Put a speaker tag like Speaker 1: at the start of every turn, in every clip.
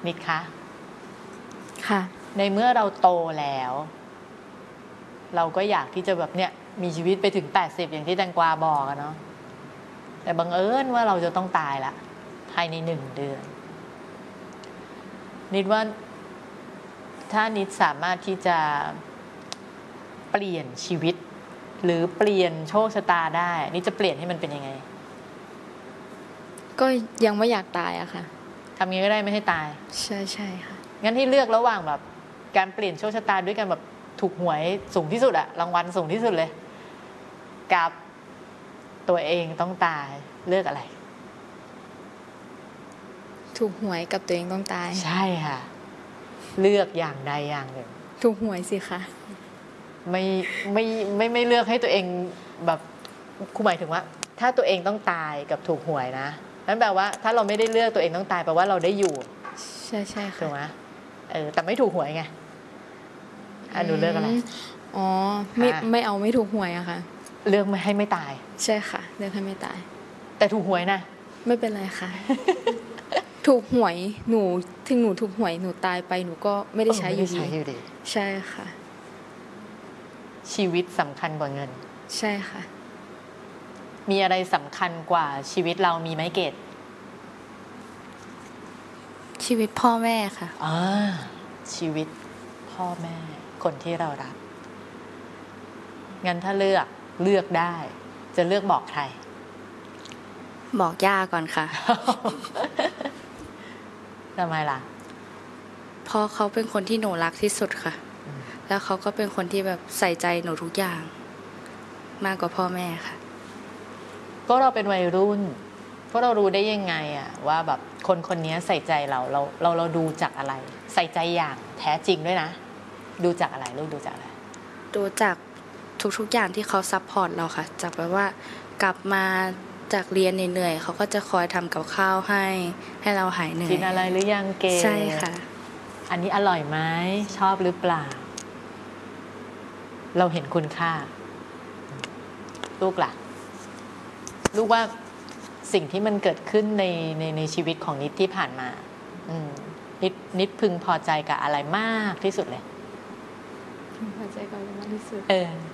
Speaker 1: นิดคะ
Speaker 2: ค่ะ
Speaker 1: ในเมื่อเราโตแล้ว เราก็อยากที่จะแบบเนี่ยมีชีวิตไปถึง80อย่างที่แตงกวาบอกอะเนาะแต่บังเอิญว่าเราจะต้องตายละภายใน1 เดือนนิดว่าถ้านิดสามารถที่จะเปลี่ยนชีวิตหรือเปลี่ยนโชคชะตาได้นิดจะเปลี่ยนให้มันเป็นยังไง
Speaker 2: ก็ยังไม่อยากตายอะค่ะ
Speaker 1: ทำยังไงก็ได้ไม่ให้ตาย
Speaker 2: ใช่ใช่ค่ะ
Speaker 1: งั้นให้เลือกระหว่างแบบการเปลี่ยนโชคชะตาด้วยกันแบบถูกหวยสูงที่สุดอะรางวัลสูงที่สุดเลยกับตัวเองต้องตายเลือกอะไร
Speaker 2: ถูกหวยกับตัวเองต้องตาย
Speaker 1: ใช่ค่ะเลือกอย่างใดอย่างหนึ่ง
Speaker 2: ถูกหวยสิคะ
Speaker 1: ไม่เลือกให้ตัวเองแบบครูหมายถึงว่าถ้าตัวเองต้องตายกับถูกหวยนะนั่นแปลว่าถ้าเราไม่ได้เลือกตัวเองต้องตายแปลว่าเราได้อยู่
Speaker 2: ใช่ใช่ค่ะ
Speaker 1: ถูกไหมแต่ไม่ถูกหวยไงหนูเลือกอะไร
Speaker 2: อ๋อไม่เอาไม่ถูกหวยอะค่ะ
Speaker 1: เลือกให้ไม่ตาย
Speaker 2: ใช่ค่ะเลือกให้ไม่ตาย
Speaker 1: แต่ถูกหวยนะ
Speaker 2: ไม่เป็นไรค่ะ ถูกหวยหนูถึงหนูถูกหวยหนูตายไปหนูก็ไม่ได้ใช้อยู่ดีใช่ค่ะ
Speaker 1: ชีวิตสำคัญกว่าเงิน
Speaker 2: ใช่ค่ะ
Speaker 1: มีอะไรสำคัญกว่าชีวิตเรามีไหมเกด
Speaker 2: ชีวิตพ่อแม่ค่ะ
Speaker 1: ชีวิตพ่อแม่คนที่เรารักงั้นถ้าเลือกได้จะเลือกบอกใคร
Speaker 2: บอกย่าก่อนค่ะ
Speaker 1: ทำไมล่ะ
Speaker 2: เพราะเขาเป็นคนที่หนูรักที่สุดค่ะแล้วเขาก็เป็นคนที่แบบใส่ใจหนูทุกอย่างมากกว่าพ่อแม่ค่ะ
Speaker 1: ก็เราเป็นวัยรุ่นพวกเรารู้ได้ยังไงอะว่าแบบคนนี้ใส่ใจเราดูจากอะไรใส่ใจอย่างแท้จริงด้วยนะดูจากอะไรลูกดูจากอะไร
Speaker 2: ดูจากทุกอย่างที่เขาซัพพอร์ตเราค่ะจากแบบว่ากลับมาจากเรียนเหนื่อยๆเขาก็จะคอยทำกับข้าวให้เราหายเหนื่อย
Speaker 1: กินอะไรหรือยังเก
Speaker 2: ใช่ค่ะ
Speaker 1: อันนี้อร่อยไหมชอบหรือเปล่าเราเห็นคุณค่าลูกล่ะลูกว่าสิ่งที่มันเกิดขึ้นในชีวิตของนิดที่ผ่านมานิดพึงพอใจกับอะไรมากที่สุดเลย
Speaker 2: พึงพอใจกับอะไรมากที่สุด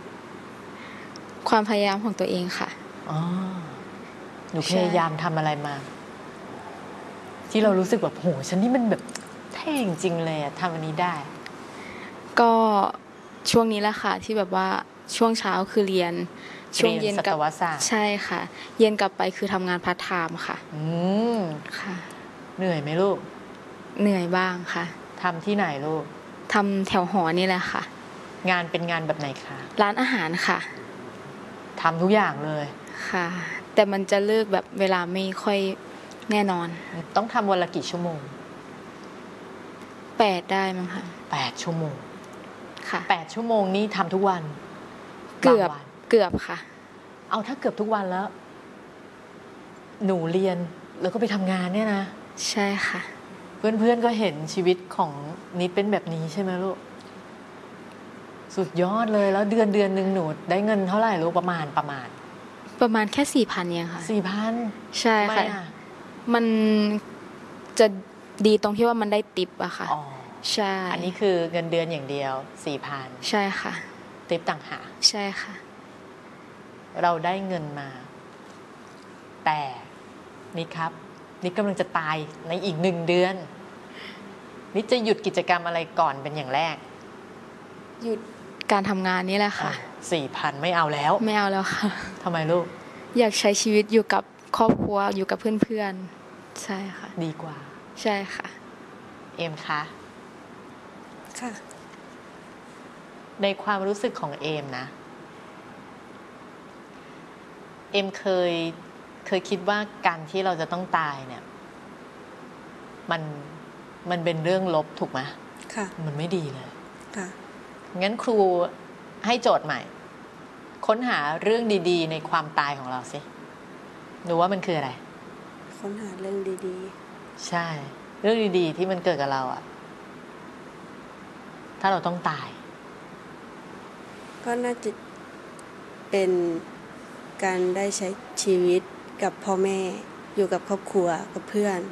Speaker 1: ความ
Speaker 2: พยายามของตัวเองค่ะ
Speaker 1: หนูพยายามทำอะไรมาที่เรารู้สึกแบบโหฉันนี่มันแบบเท่จริงเลยอะทำอันนี้ได้
Speaker 2: ก็ช่วงนี้แหละค่ะที่แบบว่าช่วงเช้าคือเรียนช่วงเย็นกับใช่ค่ะเย็นกลับไปคือทำงานพาร์ทไทม์ค่ะค่ะ
Speaker 1: เหนื่อยไหมลูก
Speaker 2: เหนื่อยบ้างค่ะ
Speaker 1: ทำที่ไหนลูก
Speaker 2: ทำแถวหอนี่แหละค่ะ
Speaker 1: งานเป็นงานแบบไหนคะ
Speaker 2: ร้านอาหารค่ะ
Speaker 1: ทำทุกอย่างเลย
Speaker 2: ค่ะแต่มันจะเลิกแบบเวลาไม่ค่อยแน่นอน
Speaker 1: ต้องทำวันละกี่ชั่วโมง
Speaker 2: 8ได้มั้งค่ะ
Speaker 1: 8 ชั่วโมง
Speaker 2: ค่ะ
Speaker 1: 8 ชั่วโมงนี่ทำทุกวัน
Speaker 2: เกือบค่ะ
Speaker 1: เอาถ้าเกือบทุกวันแล้วหนูเรียนแล้วก็ไปทำงานเนี่ยนะ
Speaker 2: ใช่ค่ะ
Speaker 1: เพื่อนๆก็เห็นชีวิตของนิดเป็นแบบนี้ใช่ไหมลูกสุดยอดเลยแล้วเดือนนึงหนูได้เงินเท่าไหร่ลูกประมาณ
Speaker 2: แค่4,000เนี่ยค่ะ
Speaker 1: 4,000
Speaker 2: ใช่ค่ะมันจะดีตรงที่ว่ามันได้ติปอะค่ะใช่
Speaker 1: อันนี้คือเงินเดือนอย่างเดียว 4,000
Speaker 2: ใช่ค่ะ
Speaker 1: ติปต่างหาก
Speaker 2: ใช่ค่ะ
Speaker 1: เราได้เงินมาแต่นิดครับนิดกำลังจะตายในอีก1 เดือนนิดจะหยุดกิจกรรมอะไรก่อนเป็นอย่างแรก
Speaker 2: หยุดการทำงานนี่แหละค่ะ
Speaker 1: 4,000ไม่เอาแล้ว
Speaker 2: ค่ะ
Speaker 1: ทำไมลูก
Speaker 2: อยากใช้ชีวิตอยู่กับครอบครัวอยู่กับเพื่อนๆใช่ค่ะ
Speaker 1: ดีกว่า
Speaker 2: ใช่ค่ะ
Speaker 1: เอมคะ
Speaker 2: ค่ะ
Speaker 1: ในความรู้สึกของเอมนะเอมเคยคิดว่าการที่เราจะต้องตายเนี่ยมันเป็นเรื่องลบถูกไหม
Speaker 2: ค่ะ
Speaker 1: มันไม่ดีเลย
Speaker 2: ค่ะ
Speaker 1: งั้นครูให้โจทย์ใหม่ค้นหาเรื่องดีๆในความตายของเราสิหนูว่ามันคืออะไร
Speaker 2: ค้นหาเรื่องดี
Speaker 1: ๆใช่เรื่องดีๆที่มันเกิดกับเราอะถ้าเราต้องตาย
Speaker 2: ก็น่าจะเป็นการได้ใช้ชีวิตกับพ่อแม่อยู่กับครอบครัวกับเพื่อน